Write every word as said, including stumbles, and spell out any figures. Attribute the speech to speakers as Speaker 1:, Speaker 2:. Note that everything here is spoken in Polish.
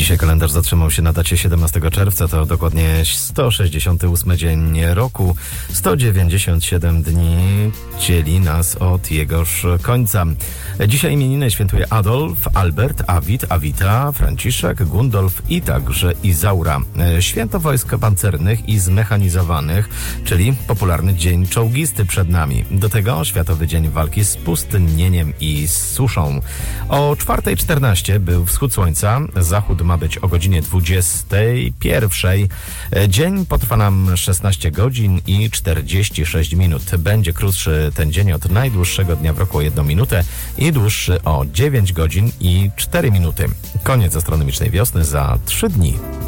Speaker 1: Dzisiaj kalendarz zatrzymał się na dacie siedemnastego czerwca, to dokładnie sto sześćdziesiąty ósmy dzień roku. sto dziewięćdziesiąt siedem dni dzieli nas od jegoż końca. Dzisiaj imieniny świętuje Adolf, Albert, Awit, Awita, Franciszek, Gundolf i także Izaura. Święto wojsk pancernych i zmechanizowanych, czyli popularny dzień czołgisty przed nami. Do tego Światowy Dzień Walki z Pustynnieniem i z suszą. O czwarta czternaście był wschód słońca, zachód ma być o godzinie dwudziestej pierwszej. Dzień potrwa nam szesnaście godzin i czterdzieści sześć minut. Będzie krótszy ten dzień od najdłuższego dnia w roku o jedną minutę i dłuższy o dziewięć godzin i cztery minuty. Koniec astronomicznej wiosny za trzy dni.